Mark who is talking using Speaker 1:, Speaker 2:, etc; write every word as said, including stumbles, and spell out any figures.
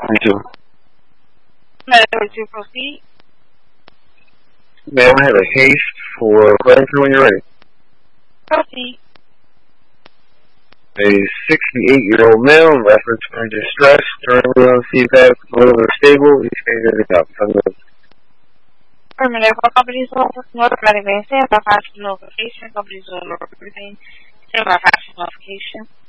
Speaker 1: forty-two.
Speaker 2: Ready to proceed?
Speaker 1: Ma'am, I have a haste for Wellington when you're ready.
Speaker 2: Proceed.
Speaker 1: A sixty-eight-year-old male in reference for distress, currently on C PAP, low or stable, he's staying in the top.
Speaker 2: Affirmative. All companies will automatically stand by faster notification. Companies will everything. Stand by faster notification.